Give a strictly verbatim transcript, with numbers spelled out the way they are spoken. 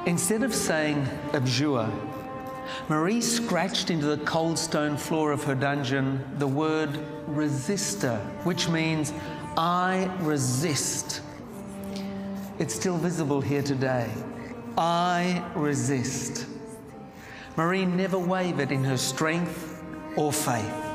Instead of saying abjure, Marie scratched into the cold stone floor of her dungeon the word resistor, which means I resist. It's still visible here today. I resist. Marie never wavered in her strength or faith.